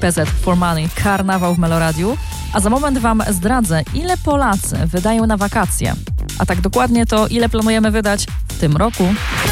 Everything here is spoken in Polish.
PZ for Money, Karnawał w Meloradiu. A za moment Wam zdradzę, ile Polacy wydają na wakacje. A tak dokładnie to ile planujemy wydać w tym roku.